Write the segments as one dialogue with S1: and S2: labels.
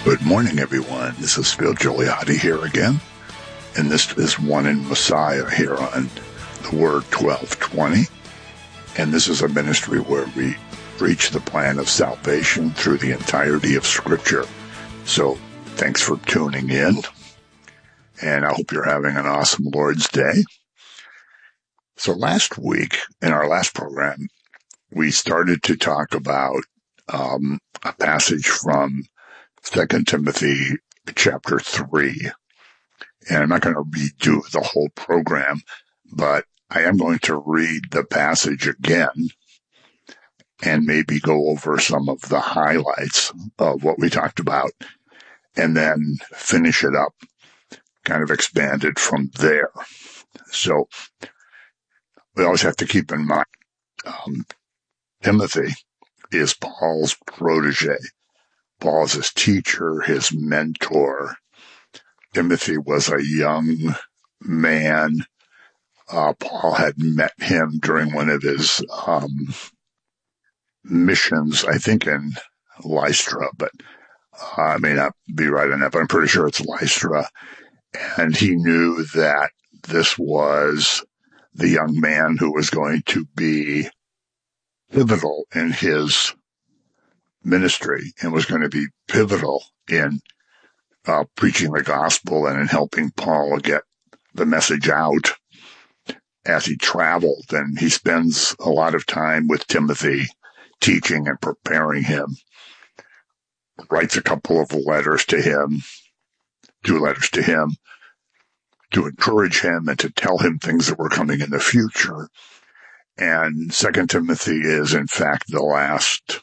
S1: Good morning, everyone. This is Phil Gigliotti here again, and this is One in Messiah here on the Word 1220. And this is a ministry where we preach the plan of salvation through the entirety of Scripture. So thanks for tuning in, and I hope you're having an awesome Lord's Day. So last week, in our last program, we started to talk about a passage from 2 Timothy chapter 3. And I'm not going to redo the whole program, but I am going to read the passage again and maybe go over some of the highlights of what we talked about and then finish it up, kind of expanded from there. So we always have to keep in mind, Timothy is Paul's protege. Paul is his teacher, his mentor. Timothy was a young man. Paul had met him during one of his missions, I think in Lystra, but I may not be right on that, but I'm pretty sure it's Lystra. And he knew that this was the young man who was going to be pivotal in his ministry and was going to be pivotal in preaching the gospel and in helping Paul get the message out as he traveled. And he spends a lot of time with Timothy teaching and preparing him, writes a couple of letters to him, 2 letters to him, to encourage him and to tell him things that were coming in the future. And 2 Timothy is, in fact, the last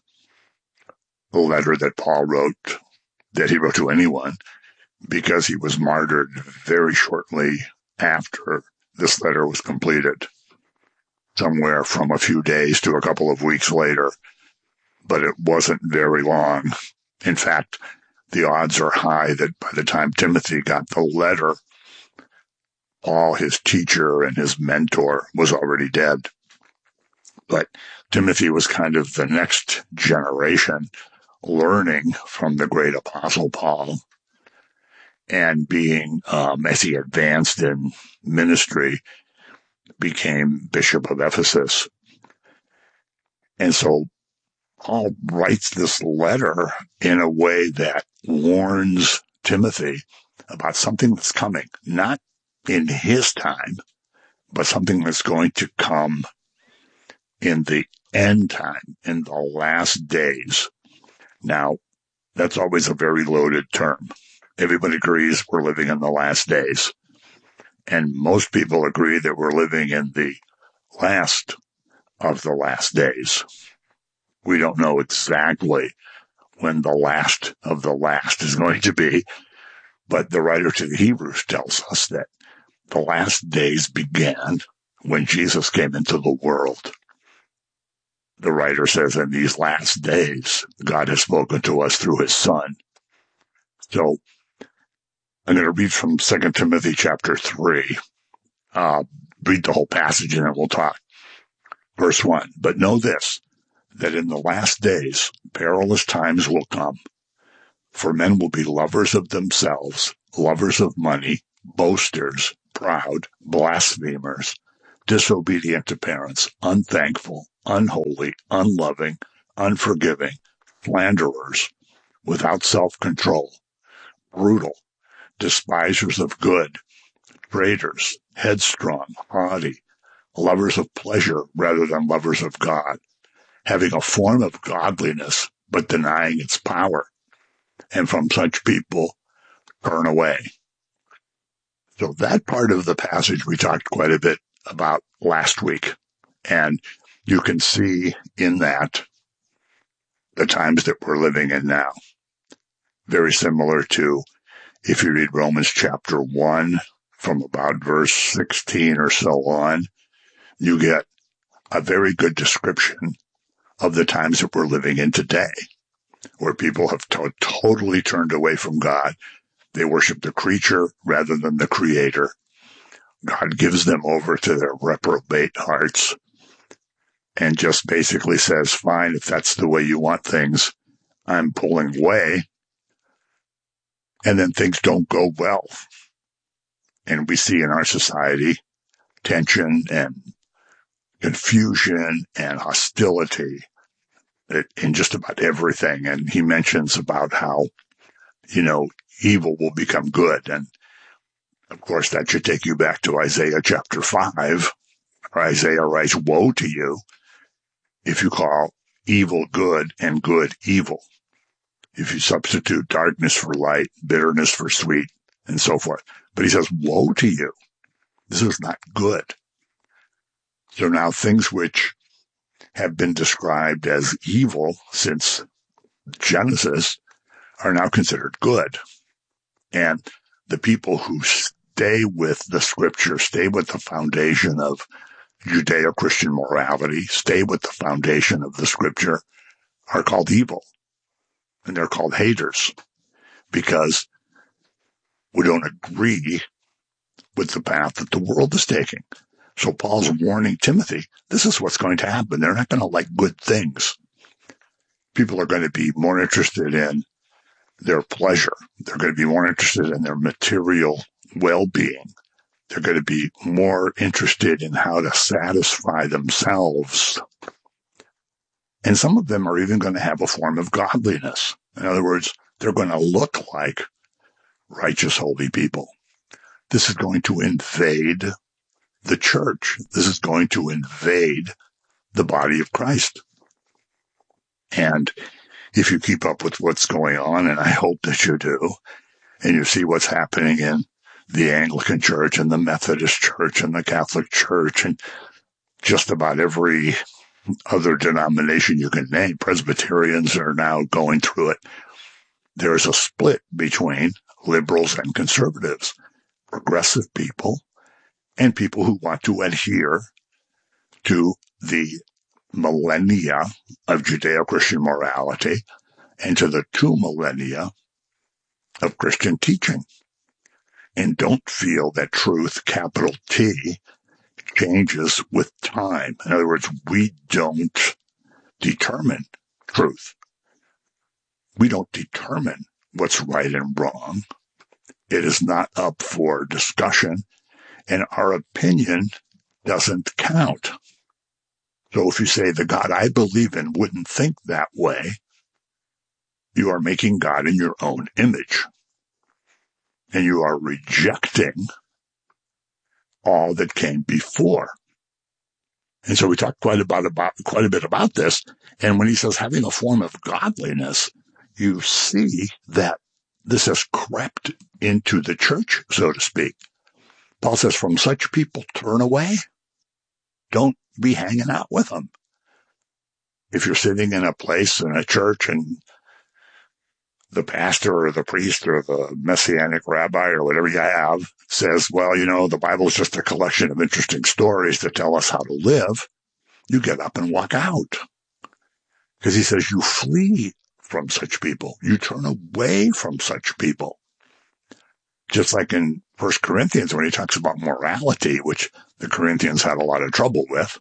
S1: letter that Paul wrote, that he wrote to anyone, because he was martyred very shortly after this letter was completed, somewhere from a few days to a couple of weeks later. But it wasn't very long. In fact, the odds are high that by the time Timothy got the letter, Paul, his teacher and his mentor, was already dead. But Timothy was kind of the next generation, learning from the great apostle Paul and being, as he advanced in ministry, became Bishop of Ephesus. And so Paul writes this letter in a way that warns Timothy about something that's coming, not in his time, but something that's going to come in the end time, in the last days. Now, that's always a very loaded term. Everybody agrees we're living in the last days. And most people agree that we're living in the last of the last days. We don't know exactly when the last of the last is going to be, but the writer to the Hebrews tells us that the last days began when Jesus came into the world. The writer says in these last days, God has spoken to us through his Son. So I'm going to read from 2 Timothy chapter 3. Read the whole passage and then we'll talk. Verse 1, but know this, that in the last days perilous times will come. For men will be lovers of themselves, lovers of money, boasters, proud, blasphemers, disobedient to parents, unthankful, unholy, unloving, unforgiving, slanderers, without self-control, brutal, despisers of good, traitors, headstrong, haughty, lovers of pleasure rather than lovers of God, having a form of godliness but denying its power. And from such people, turn away. So that part of the passage we talked quite a bit about last week. And you can see in that the times that we're living in now. Very similar to if you read Romans chapter 1 from about verse 16 or so on, you get a very good description of the times that we're living in today, where people have totally turned away from God. They worship the creature rather than the creator. God gives them over to their reprobate hearts and just basically says, fine, if that's the way you want things, I'm pulling away. And then things don't go well. And we see in our society tension and confusion and hostility in just about everything. And he mentions about how, evil will become good. And of course, that should take you back to Isaiah chapter 5. Isaiah writes, "Woe to you if you call evil good and good evil. If you substitute darkness for light, bitterness for sweet, and so forth." But he says, woe to you. This is not good. So now things which have been described as evil since Genesis are now considered good. And the people who stay with the scripture, stay with the foundation of Judeo-Christian morality, stay with the foundation of the scripture, are called evil. And they're called haters because we don't agree with the path that the world is taking. So Paul's warning Timothy, this is what's going to happen. They're not going to like good things. People are going to be more interested in their pleasure. They're going to be more interested in their material well-being. They're going to be more interested in how to satisfy themselves. And some of them are even going to have a form of godliness. In other words, they're going to look like righteous, holy people. This is going to invade the church. This is going to invade the body of Christ. And if you keep up with what's going on, and I hope that you do, and you see what's happening in the Anglican Church and the Methodist Church and the Catholic Church and just about every other denomination you can name, Presbyterians are now going through it. There's a split between liberals and conservatives, progressive people, and people who want to adhere to the millennia of Judeo-Christian morality and to the 2 millennia of Christian teaching, and don't feel that truth, capital T, changes with time. In other words, we don't determine truth. We don't determine what's right and wrong. It is not up for discussion, and our opinion doesn't count. So if you say the God I believe in wouldn't think that way, you are making God in your own image. And you are rejecting all that came before. And so we talked quite a bit about this. And when he says having a form of godliness, you see that this has crept into the church, so to speak. Paul says, from such people, turn away. Don't be hanging out with them. If you're sitting in a place in a church and the pastor or the priest or the messianic rabbi or whatever you have says, well, the Bible is just a collection of interesting stories that tell us how to live, you get up and walk out. Because he says you flee from such people. You turn away from such people. Just like in 1 Corinthians when he talks about morality, which the Corinthians had a lot of trouble with,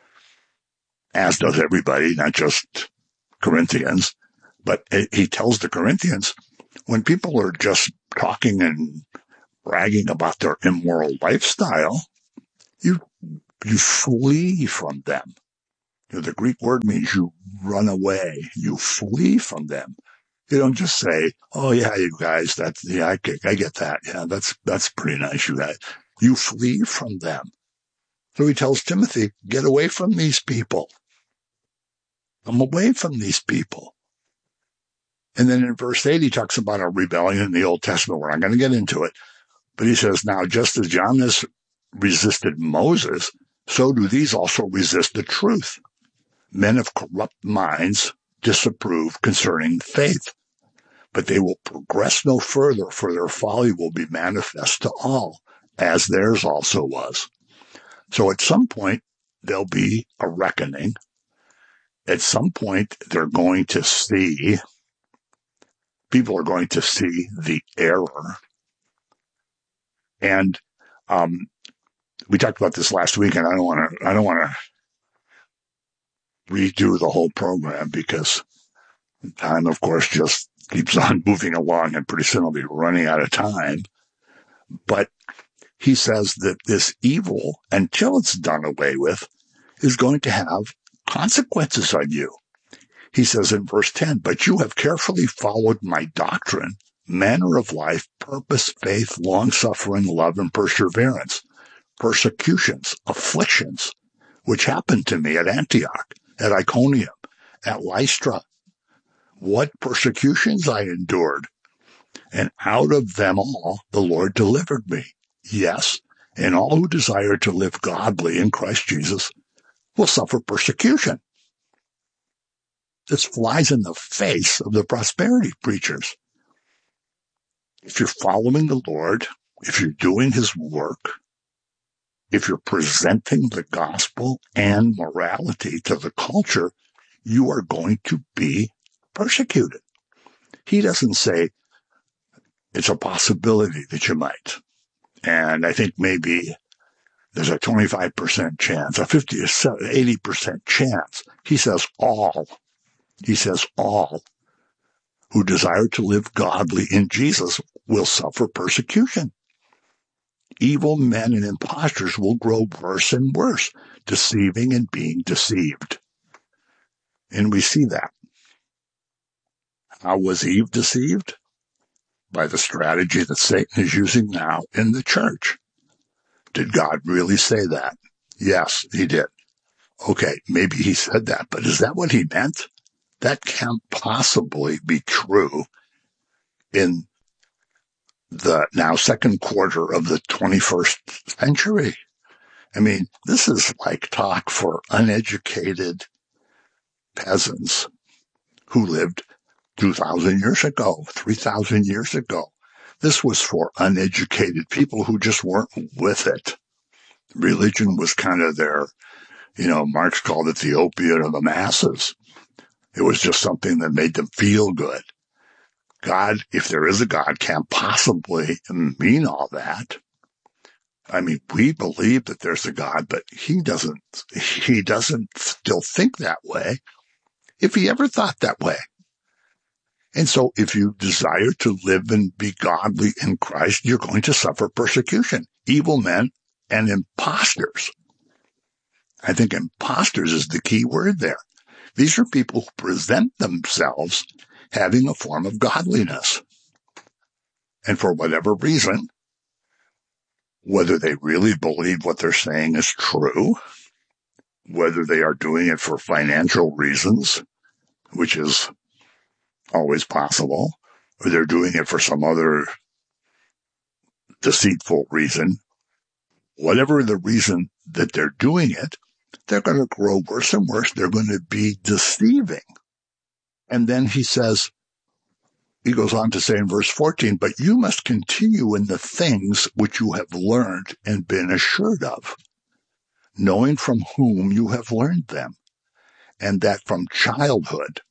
S1: as does everybody, not just Corinthians. But he tells the Corinthians, when people are just talking and bragging about their immoral lifestyle, you flee from them. The Greek word means you run away. You flee from them. You don't just say, oh, yeah, you guys, I get that. Yeah, that's pretty nice, you guys. You flee from them. So he tells Timothy, get away from these people. Come away from these people. And then in verse 8, he talks about a rebellion in the Old Testament. We're not going to get into it. But he says, now, just as Jannes resisted Moses, so do these also resist the truth. Men of corrupt minds disapprove concerning faith, but they will progress no further, for their folly will be manifest to all, as theirs also was. So at some point, there'll be a reckoning. At some point, people are going to see the error. And we talked about this last week, and I don't want to redo the whole program because Time, of course, just keeps on moving along, and pretty soon I'll be running out of time. But he says that this evil, until it's done away with, is going to have consequences on you. He says in verse 10, but you have carefully followed my doctrine, manner of life, purpose, faith, long-suffering, love, and perseverance, persecutions, afflictions, which happened to me at Antioch, at Iconium, at Lystra. What persecutions I endured, and out of them all the Lord delivered me. Yes, and all who desire to live godly in Christ Jesus will suffer persecution. This flies in the face of the prosperity preachers. If you're following the Lord, if you're doing his work, if you're presenting the gospel and morality to the culture, you are going to be persecuted. He doesn't say it's a possibility that you might. And I think maybe there's a 25% chance, a 50 or 80% chance. He says all. He says all who desire to live godly in Jesus will suffer persecution. Evil men and impostors will grow worse and worse, deceiving and being deceived. And we see that. How was Eve deceived? By the strategy that Satan is using now in the church. Did God really say that? Yes, he did. Okay, maybe he said that, but is that what he meant? That can't possibly be true in the now second quarter of the 21st century. I mean, this is like talk for uneducated peasants who lived 2,000 years ago, 3,000 years ago. This was for uneducated people who just weren't with it. Religion was kind of their, Marx called it the opiate of the masses. It was just something that made them feel good. God, if there is a God, can't possibly mean all that. I mean, we believe that there's a God, but he doesn't still think that way, if he ever thought that way. And so if you desire to live and be godly in Christ, you're going to suffer persecution. Evil men and imposters. I think imposters is the key word there. These are people who present themselves having a form of godliness. And for whatever reason, whether they really believe what they're saying is true, whether they are doing it for financial reasons, which is always possible, or they're doing it for some other deceitful reason, whatever the reason that they're doing it, they're going to grow worse and worse. They're going to be deceiving. And then he goes on to say in verse 14, but you must continue in the things which you have learned and been assured of, knowing from whom you have learned them, and that from childhood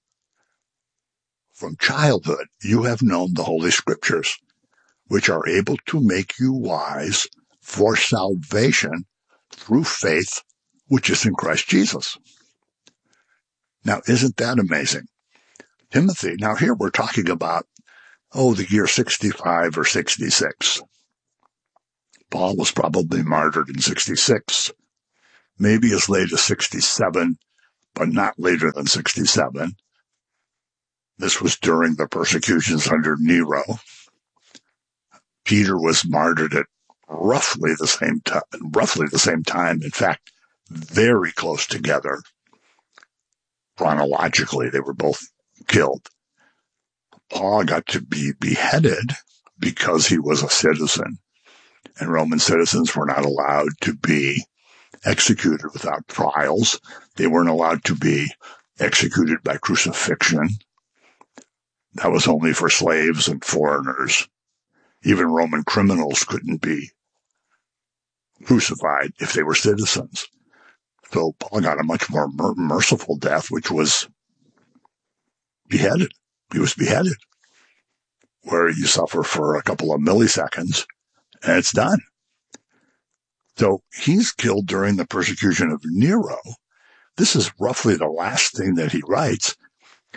S1: you have known the Holy Scriptures, which are able to make you wise for salvation through faith, which is in Christ Jesus. Now, isn't that amazing? Timothy, now here we're talking about, the year 65 or 66. Paul was probably martyred in 66, maybe as late as 67, but not later than 67. This was during the persecutions under Nero. Peter was martyred at roughly the same time. In fact, very close together. Chronologically, they were both killed. Paul got to be beheaded because he was a citizen, and Roman citizens were not allowed to be executed without trials. They weren't allowed to be executed by crucifixion. That was only for slaves and foreigners. Even Roman criminals couldn't be crucified if they were citizens. So Paul got a much more merciful death, which was beheaded. He was beheaded, where you suffer for a couple of milliseconds, and it's done. So he's killed during the persecution of Nero. This is roughly the last thing that he writes.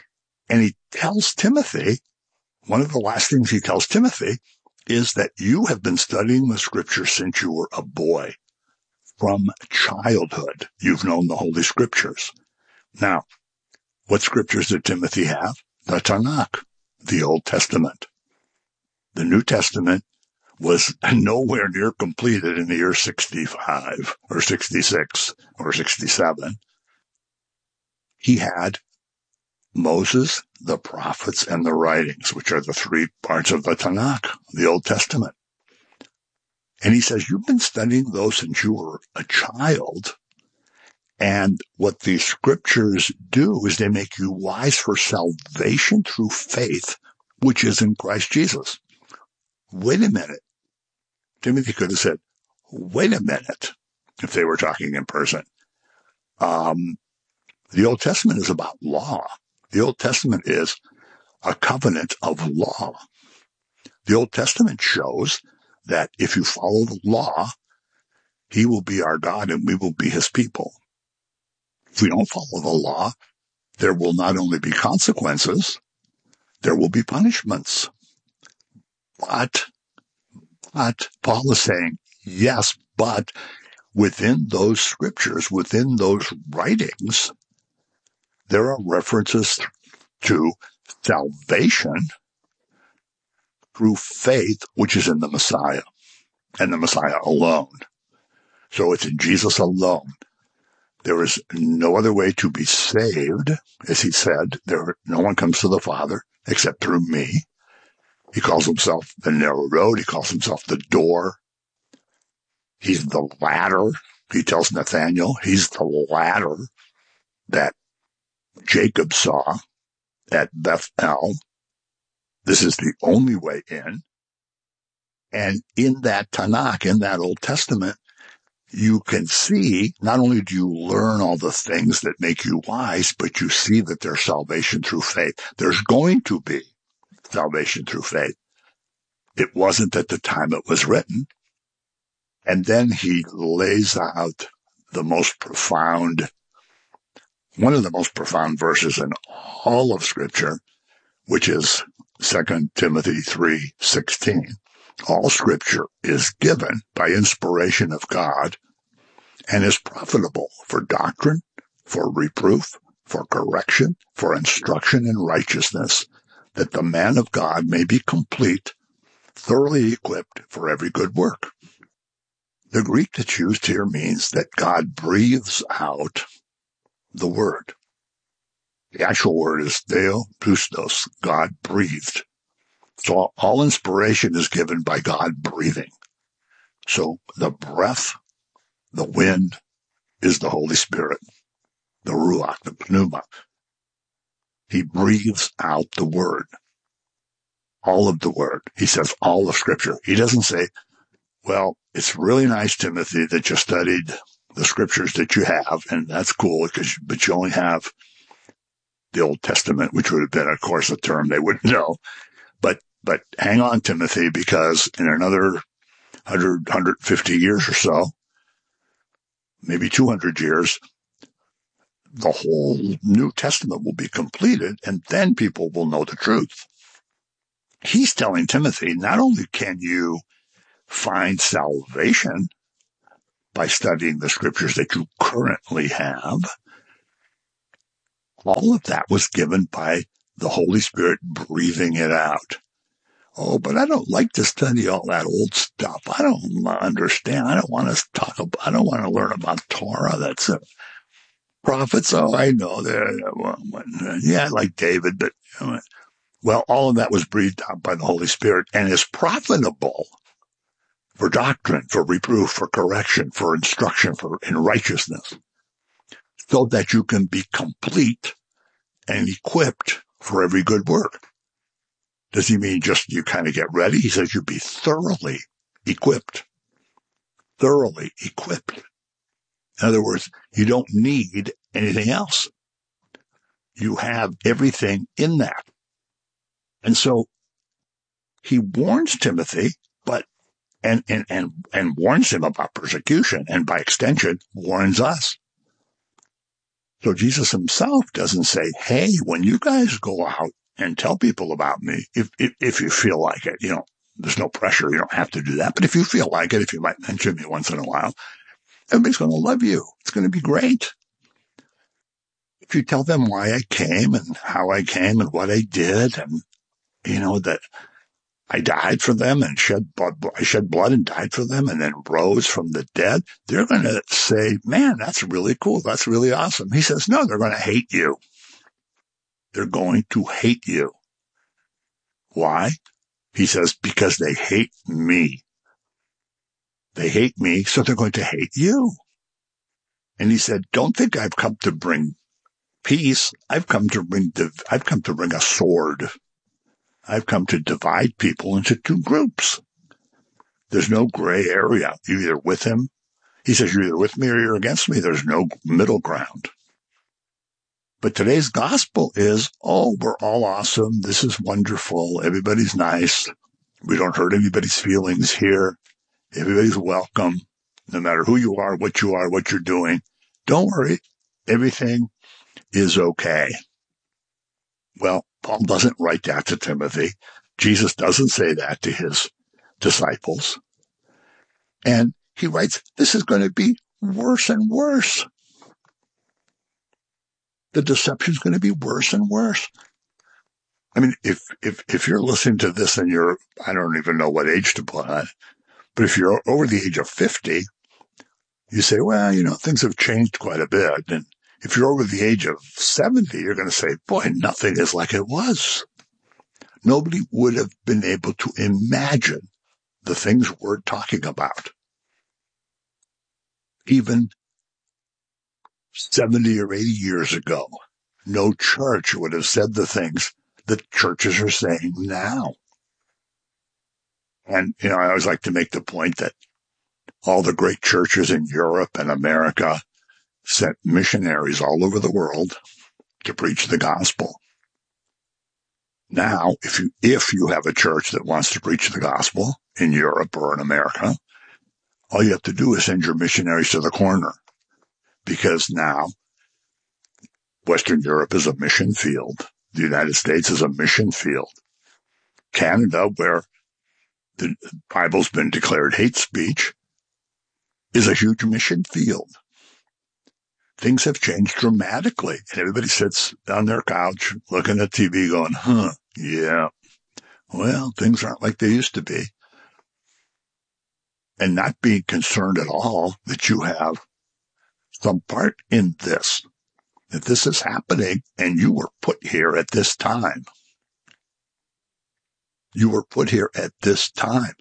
S1: And he tells Timothy, one of the last things he tells Timothy is that you have been studying the scripture since you were a boy. From childhood, you've known the Holy Scriptures. Now, what scriptures did Timothy have? The Tanakh, the Old Testament. The New Testament was nowhere near completed in the year 65 or 66 or 67. He had Moses, the prophets, and the writings, which are the three parts of the Tanakh, the Old Testament. And he says, you've been studying those since you were a child. And what these scriptures do is they make you wise for salvation through faith, which is in Christ Jesus. Wait a minute. Timothy could have said, wait a minute, if they were talking in person. The Old Testament is about law. The Old Testament is a covenant of law. The Old Testament shows that if you follow the law, he will be our God and we will be his people. If we don't follow the law, there will not only be consequences, there will be punishments. But Paul is saying, yes, but within those scriptures, within those writings, there are references to salvation through faith, which is in the Messiah, and the Messiah alone. So it's in Jesus alone. There is no other way to be saved, as he said. No one comes to the Father except through me. He calls himself the narrow road. He calls himself the door. He's the ladder. He tells Nathanael he's the ladder that Jacob saw at Bethel. This is the only way in. And in that Tanakh, in that Old Testament, you can see, not only do you learn all the things that make you wise, but you see that there's salvation through faith. There's going to be salvation through faith. It wasn't at the time it was written. And then he lays out one of the most profound verses in all of Scripture, which is 2 Timothy 3:16. All Scripture is given by inspiration of God and is profitable for doctrine, for reproof, for correction, for instruction in righteousness, that the man of God may be complete, thoroughly equipped for every good work. The Greek that's used here means that God breathes out the word. The actual word is theopneustos, God breathed. So all inspiration is given by God breathing. So the breath, the wind, is the Holy Spirit, the ruach, the pneuma. He breathes out the word, all of the word. He says all of Scripture. He doesn't say, well, it's really nice, Timothy, that you studied the scriptures that you have, and that's cool, but you only have the Old Testament, which would have been, of course, a term they wouldn't know. But hang on, Timothy, because in another 150 years or so, maybe 200 years, the whole New Testament will be completed, and then people will know the truth. He's telling Timothy, not only can you find salvation by studying the scriptures that you currently have, all of that was given by the Holy Spirit breathing it out. Oh, but I don't like to study all that old stuff. I don't understand. I don't want to learn about Torah. That's prophets. Oh, I know that. Yeah, I like David, but well, all of that was breathed out by the Holy Spirit and is profitable for doctrine, for reproof, for correction, for instruction, in righteousness, so that you can be complete and equipped for every good work. Does he mean just you kind of get ready? He says you be thoroughly equipped. Thoroughly equipped. In other words, you don't need anything else. You have everything in that. And so he warns Timothy, and warns him about persecution, and by extension warns us. So Jesus himself doesn't say, hey, when you guys go out and tell people about me, if you feel like it, there's no pressure. You don't have to do that. But if you feel like it, if you might mention me once in a while, everybody's going to love you. It's going to be great. If you tell them why I came and how I came and what I did and, that I died for them and I shed blood and died for them and then rose from the dead, they're going to say, man, that's really cool. That's really awesome. He says, no, they're going to hate you. They're going to hate you. Why? He says, because they hate me. They hate me, so they're going to hate you. And he said, don't think I've come to bring peace. I've come to bring a sword. I've come to divide people into two groups. There's no gray area. You're either with him. He says, you're either with me or you're against me. There's no middle ground. But today's gospel is, we're all awesome. This is wonderful. Everybody's nice. We don't hurt anybody's feelings here. Everybody's welcome, no matter who you are, what you're doing. Don't worry. Everything is okay. Well, Paul doesn't write that to Timothy. Jesus doesn't say that to his disciples. And he writes, this is going to be worse and worse. The deception is going to be worse and worse. I mean, if you're listening to this and I don't even know what age to put on it, but if you're over the age of 50, you say, well, things have changed quite a bit. And if you're over the age of 70, you're going to say, boy, nothing is like it was. Nobody would have been able to imagine the things we're talking about. Even 70 or 80 years ago, no church would have said the things that churches are saying now. And, I always like to make the point that all the great churches in Europe and America sent missionaries all over the world to preach the gospel. Now, if you have a church that wants to preach the gospel in Europe or in America, all you have to do is send your missionaries to the corner, because now Western Europe is a mission field. The United States is a mission field. Canada, where the Bible's been declared hate speech, is a huge mission field. Things have changed dramatically, and everybody sits on their couch looking at TV going, yeah, well, things aren't like they used to be. And not being concerned at all that you have some part in this, that this is happening, and you were put here at this time. You were put here at this time.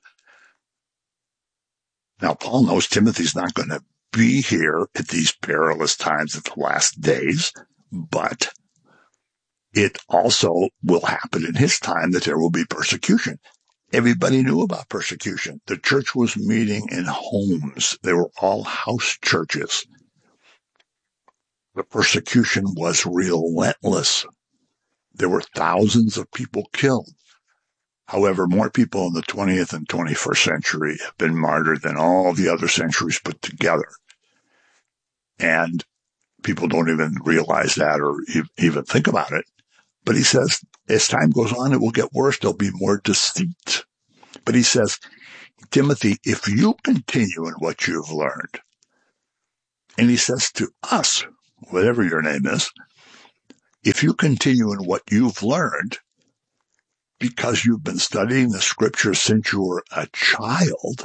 S1: Now, Paul knows Timothy's not going to be here at these perilous times of the last days, but it also will happen in his time that there will be persecution. Everybody knew about persecution. The church was meeting in homes. They were all house churches. The persecution was relentless. There were thousands of people killed. However, more people in the 20th and 21st century have been martyred than all the other centuries put together. And people don't even realize that or even think about it. But he says, as time goes on, it will get worse. There'll be more deceit. But he says, Timothy, if you continue in what you've learned, and he says to us, whatever your name is, if you continue in what you've learned, because you've been studying the scriptures since you were a child,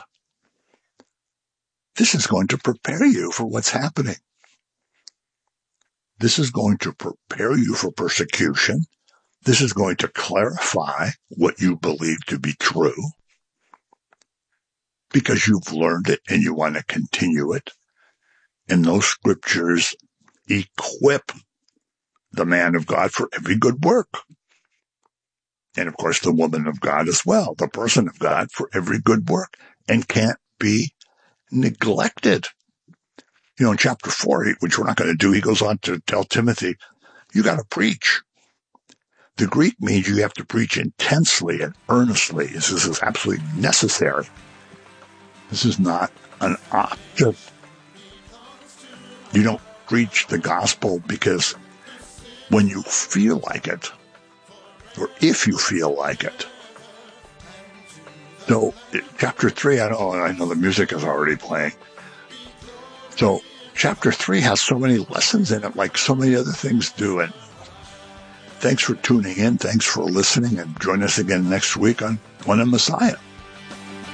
S1: this is going to prepare you for what's happening. This is going to prepare you for persecution. This is going to clarify what you believe to be true, because you've learned it and you want to continue it. And those scriptures equip the man of God for every good work. And of course, the woman of God as well, the person of God for every good work, and can't be neglected. In chapter 4, which we're not going to do, he goes on to tell Timothy, you got to preach. The Greek means you have to preach intensely and earnestly. This is absolutely necessary. This is not an option. You don't preach the gospel, because when you feel like it, or if you feel like it. So, chapter 3, I know the music is already playing. So, chapter 3 has so many lessons in it, like so many other things do. And thanks for tuning in. Thanks for listening, and join us again next week on One of Messiah.